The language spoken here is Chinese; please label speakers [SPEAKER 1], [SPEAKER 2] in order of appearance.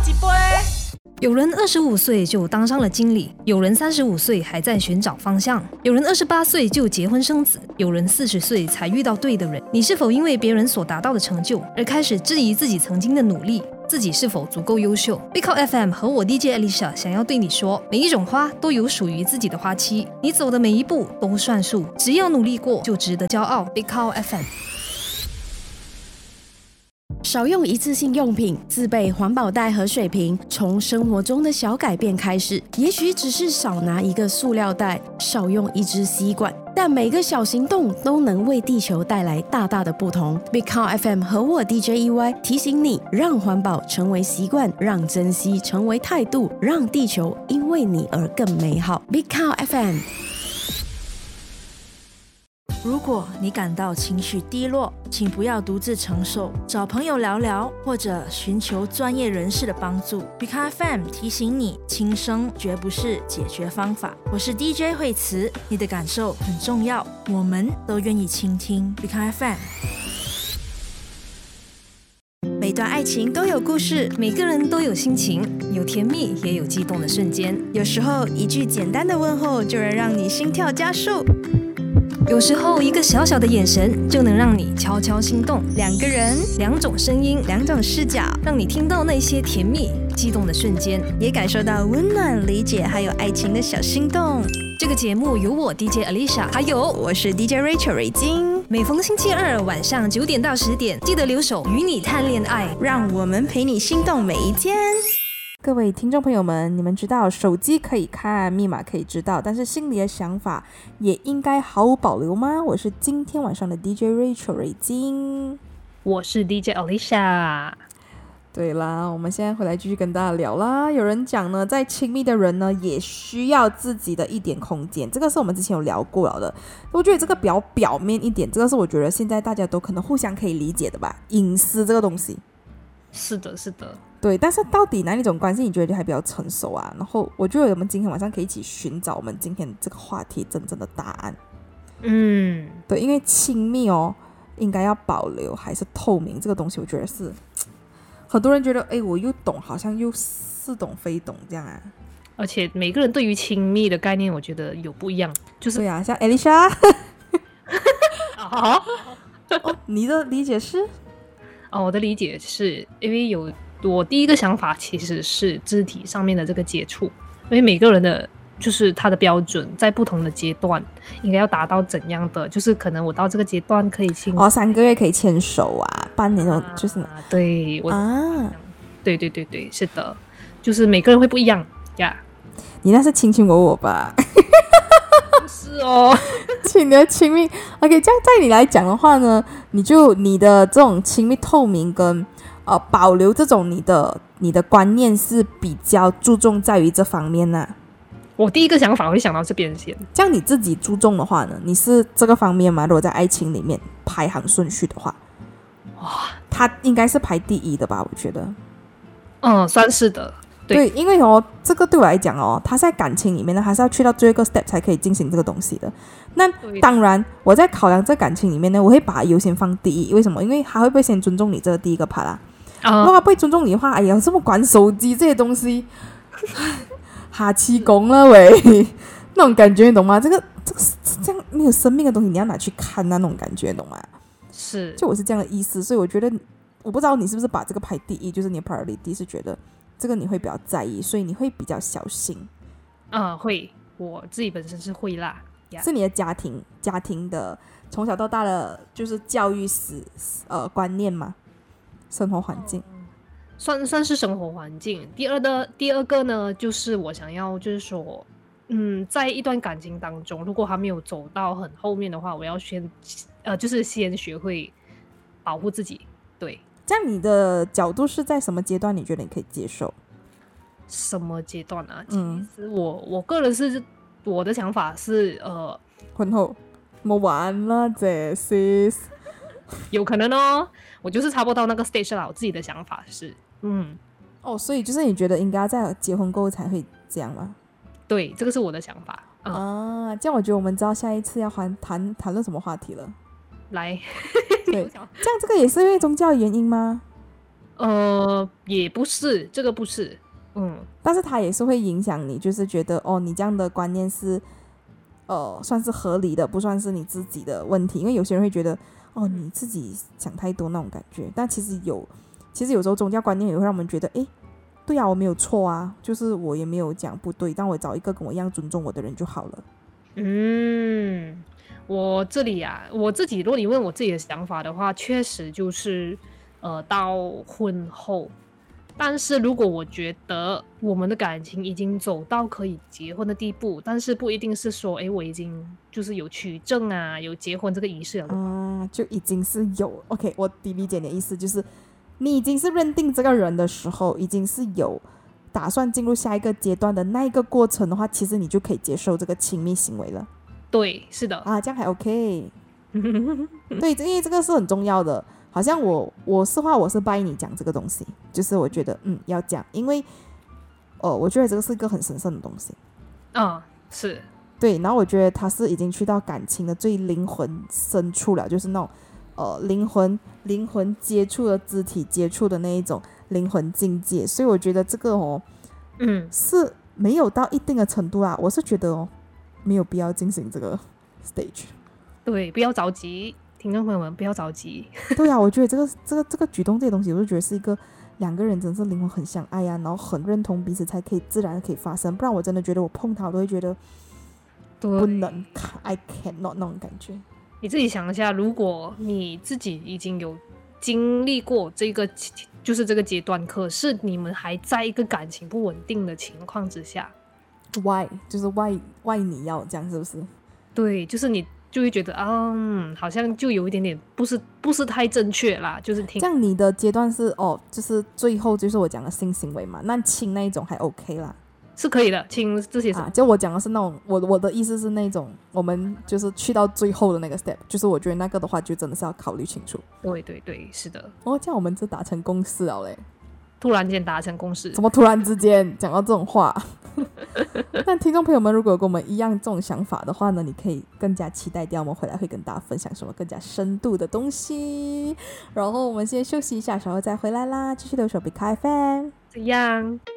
[SPEAKER 1] 一杯。
[SPEAKER 2] 有人25岁就当上了经理，有人35岁还在寻找方向，有人28岁就结婚生子，有人40岁才遇到对的人。你是否因为别人所达到的成就而开始质疑自己曾经的努力？自己是否足够优秀？ Big Call FM 和我 DJ Alicia 想要对你说，每一种花都有属于自己的花期，你走的每一步都算数，只要努力过就值得骄傲。 Big Call FM。
[SPEAKER 3] 少用一次性用品，自备环保袋和水瓶，从生活中的小改变开始。也许只是少拿一个塑料袋，少用一支吸管，但每个小行动都能为地球带来大大的不同。Big Call FM 和我 DJ EY 提醒你，让环保成为习惯，让珍惜成为态度，让地球因为你而更美好。Big Call FM。
[SPEAKER 4] 如果你感到情绪低落，请不要独自承受，找朋友聊聊，或者寻求专业人士的帮助。Big Call FM 提醒你，轻生绝不是解决方法。我是 DJ 惠慈，你的感受很重要，我们都愿意倾听。Big Call FM。每段爱情都有故事，
[SPEAKER 2] 每个人都有心情，有甜蜜也有激动的瞬间。
[SPEAKER 4] 有时候一句简单的问候就能让你心跳加速。
[SPEAKER 2] 有时候一个小小的眼神就能让你悄悄心动。
[SPEAKER 4] 两个人，
[SPEAKER 2] 两种声音，
[SPEAKER 4] 两种视角，
[SPEAKER 2] 让你听到那些甜蜜激动的瞬间，
[SPEAKER 4] 也感受到温暖、理解还有爱情的小心动。
[SPEAKER 2] 这个节目由我 DJ Alicia 还有
[SPEAKER 4] 我是 DJ Rachel 瑞金，
[SPEAKER 2] 每逢星期二晚上9点到10点，记得留守与你谈恋爱，
[SPEAKER 4] 让我们陪你心动每一天。
[SPEAKER 5] 各位听众朋友们，你们知道手机可以看，密码可以知道，但是心里的想法也应该毫无保留吗？我是今天晚上的 DJ Rachel 瑞金，
[SPEAKER 2] 我是 DJ Alicia。
[SPEAKER 5] 对啦，我们现在回来继续跟大家聊啦。有人讲呢，在亲密的人呢，也需要自己的一点空间，这个是我们之前有聊过了的。我觉得这个比较表面一点，这个是我觉得现在大家都可能互相可以理解的吧，隐私这个东西。
[SPEAKER 2] 是的，是的。
[SPEAKER 5] 对，但是到底哪一种关系你觉得还比较成熟啊？然后我觉得我们今天晚上可以一起寻找我们今天这个话题真正的答案。对，因为亲密哦，应该要保留还是透明这个东西，我觉得是很多人觉得，我又懂，好像又似懂非懂这样啊。
[SPEAKER 2] 而且每个人对于亲密的概念，我觉得有不一样。就是
[SPEAKER 5] 对啊，像 Alicia 你的理解是？
[SPEAKER 2] 我的理解是因为我第一个想法其实是肢体上面的这个接触，因为每个人的就是他的标准在不同的阶段应该要达到怎样的，就是可能我到这个阶段可以亲
[SPEAKER 5] 3个月可以牵手啊，半年就是
[SPEAKER 2] 对对对对对，是的，就是每个人会不一样呀。
[SPEAKER 5] 你那是卿卿我我吧？
[SPEAKER 2] 是哦，
[SPEAKER 5] 你的亲密 OK， 这样在你来讲的话呢，你的这种亲密透明跟保留这种你的观念是比较注重在于这方面呢？
[SPEAKER 2] 我第一个想法会想到这边先。
[SPEAKER 5] 这样你自己注重的话呢，你是这个方面吗？如果在爱情里面排行顺序的话，哇，他应该是排第一的吧？我觉得，
[SPEAKER 2] 算是的。
[SPEAKER 5] 对，因为这个对我来讲他在感情里面呢，还是要去到最后一个 step 才可以进行这个东西的。那当然，我在考量这感情里面呢，我会把它优先放第一。为什么？因为他会不会先尊重你这个第一个 part 啦？如果他不会尊重你的话，哎呀，这么管手机这些东西，哈气功了喂，那种感觉你懂吗？这个这样没有生命的东西，你要拿去看那种感觉，你懂吗？
[SPEAKER 2] 是，
[SPEAKER 5] 就我是这样的意思。所以我觉得，我不知道你是不是把这个排第一，就是你的 priority 是觉得这个你会比较在意，所以你会比较小心。
[SPEAKER 2] 会，我自己本身是会啦。
[SPEAKER 5] 是你的家庭的从小到大的就是教育观念吗？生活环境？
[SPEAKER 2] 算是生活环境。第二个呢，就是我想要就是说，在一段感情当中，如果还没有走到很后面的话，我要就是先学会保护自己。对。
[SPEAKER 5] 这样你的角度是在什么阶段你觉得你可以接受？
[SPEAKER 2] 什么阶段啊？其实我个人是我的想法是
[SPEAKER 5] 婚后冇玩啦，这是
[SPEAKER 2] 有可能哦。我就是差不多到那个 stage 了，我自己的想法是
[SPEAKER 5] 所以就是你觉得应该在结婚过后才会这样吗？
[SPEAKER 2] 对，这个是我的想法。
[SPEAKER 5] 这样我觉得我们知道下一次要谈论什么话题了。
[SPEAKER 2] 来，
[SPEAKER 5] 对，这样这个也是因为宗教原因吗？
[SPEAKER 2] 也不是，这个不是，
[SPEAKER 5] 但是它也是会影响你，就是觉得哦，你这样的观念是算是合理的，不算是你自己的问题。因为有些人会觉得哦，你自己想太多那种感觉，但其实有时候宗教观念也会让我们觉得，诶，对啊，我没有错啊，就是我也没有讲不对，但我找一个跟我一样尊重我的人就好了。
[SPEAKER 2] 我这里我自己，如果你问我自己的想法的话，确实就是到婚后。但是如果我觉得我们的感情已经走到可以结婚的地步，但是不一定是说，我已经就是有取证啊，有结婚这个仪式了，
[SPEAKER 5] 就已经是有 OK。我理解你的意思，就是你已经是认定这个人的时候，已经是有打算进入下一个阶段的那一个过程的话，其实你就可以接受这个亲密行为了。
[SPEAKER 2] 对，是的
[SPEAKER 5] 这样还 OK。对，因为这个是很重要的。好像我是拜你讲这个东西，就是我觉得要讲，因为我觉得这个是一个很神圣的东西。
[SPEAKER 2] 是
[SPEAKER 5] 对，然后我觉得他是已经去到感情的最灵魂深处了，就是那种灵魂接触的肢体接触的那一种灵魂境界。所以我觉得这个是没有到一定的程度啦，我是觉得没有必要进行这个 stage。
[SPEAKER 2] 对，不要着急，听众朋友们不要着急。
[SPEAKER 5] 对啊，我觉得这个举动这些东西，我就觉得是一个两个人真是灵魂很相爱啊，然后很认同彼此才可以自然可以发生，不然我真的觉得我碰他我都会觉得不能 I cannot 那种感觉。
[SPEAKER 2] 你自己想一下，如果你自己已经有经历过这个就是这个阶段，可是你们还在一个感情不稳定的情况之下，
[SPEAKER 5] why 就是 why 你要这样，是不是？
[SPEAKER 2] 对，就是你就会觉得好像就有一点点不是太正确啦，就是
[SPEAKER 5] 这样你的阶段是就是最后就是我讲的性行为嘛，那亲那一种还 OK 啦，
[SPEAKER 2] 是可以的，亲这些
[SPEAKER 5] 就我讲的是那种我的意思是那种我们就是去到最后的那个 step， 就是我觉得那个的话就真的是要考虑清楚。
[SPEAKER 2] 对对对，是的。
[SPEAKER 5] 这样我们就达成共识了嘞，
[SPEAKER 2] 突然间达成共识，
[SPEAKER 5] 怎么突然之间讲到这种话？那听众朋友们如果有跟我们一样这种想法的话呢，你可以更加期待掉我们回来会跟大家分享什么更加深度的东西。然后我们先休息一下，稍后再回来啦，继续留守 Big FM。
[SPEAKER 2] 这样。